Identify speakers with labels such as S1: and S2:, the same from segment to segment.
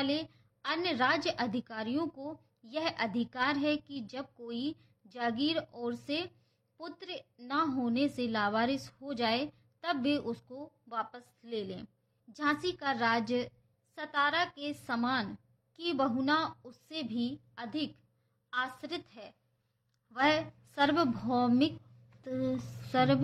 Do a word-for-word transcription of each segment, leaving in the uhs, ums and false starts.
S1: वाले अन्य राज्य अधिकारियों को यह अधिकार है कि जब कोई जागीर और से पुत्र न होने से लावारिस हो जाए तब वे उसको वापस ले लें। झांसी का राज्य सतारा के समान की बहुना उससे भी अधिक आश्रित है। वह सार्वभौमिक सर्व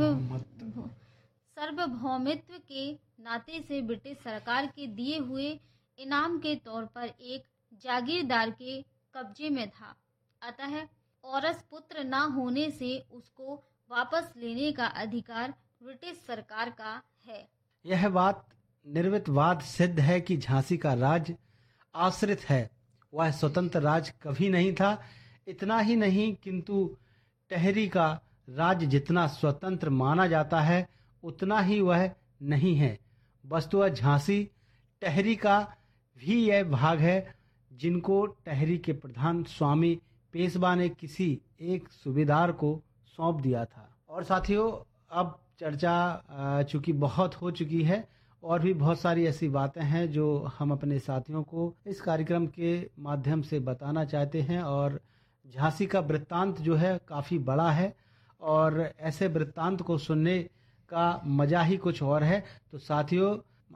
S1: सार्वभौमित्व के नाते से ब्रिटिश सरकार के दिए हुए इनाम के तौर पर एक जागीरदार के कब्जे में था। अतः औरस पुत्र न होने से उसको वापस लेने का अधिकार ब्रिटिश सरकार का है।
S2: यह बात निर्विवाद सिद्ध है कि झांसी का राज्य आश्रित है, वह स्वतंत्र राज्य कभी नहीं था। इतना ही नहीं किंतु टहरी का राज्य जितना स्वतंत्र माना जाता है उतना ही वह नहीं है। वस्तुतः झांसी टहरी का भी यह भाग है जिनको टहरी के प्रधान स्वामी पेशवा ने किसी एक सूबेदार को सौंप दिया था। और साथियों, अब चर्चा चूंकि बहुत हो चुकी है और भी बहुत सारी ऐसी बातें हैं जो हम अपने साथियों को इस कार्यक्रम के माध्यम से बताना चाहते हैं। और झांसी का वृत्तांत जो है काफी बड़ा है और ऐसे वृत्तांत को सुनने का मजा ही कुछ और है। तो साथियों,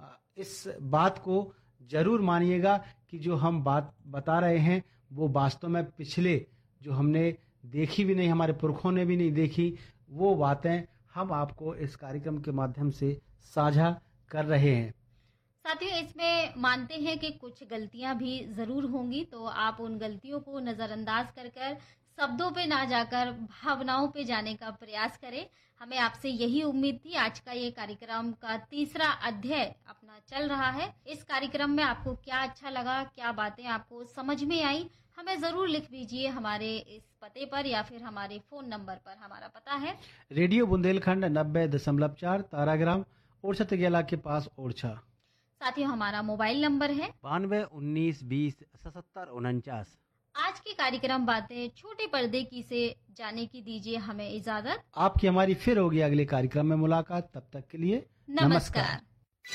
S2: इस बात को जरूर मानिएगा कि जो हम बात बता रहे हैं वो वास्तव में पिछले जो हमने देखी भी नहीं, हमारे पुरखों ने भी नहीं देखी, वो बातें हम आपको इस कार्यक्रम के माध्यम से साझा कर रहे हैं।
S1: साथियों, इसमें मानते हैं कि कुछ गलतियां भी जरूर होंगी, तो आप उन गलतियों को नजरअंदाज कर कर शब्दों पे ना जाकर भावनाओं पे जाने का प्रयास करें। हमें आपसे यही उम्मीद थी। आज का ये कार्यक्रम का तीसरा अध्याय अपना चल रहा है। इस कार्यक्रम में आपको क्या अच्छा लगा, क्या बातें आपको समझ में आई, हमें जरूर लिख दीजिए हमारे इस पते पर या फिर हमारे फोन नंबर पर। हमारा पता है
S2: रेडियो बुंदेलखंड नब्बे दशमलव चार ताराग्राम ओरछा तिगेला के पास ओरछा।
S1: साथियों, हमारा मोबाइल नंबर है
S2: बानवे उन्नीस बीस सतहत्तर उनचास।
S1: आज के कार्यक्रम बातें छोटे पर्दे की से जाने की दीजिए हमें इजाजत।
S2: आपकी हमारी फिर होगी अगले कार्यक्रम में मुलाकात। तब तक के लिए
S1: नमस्कार, नमस्कार।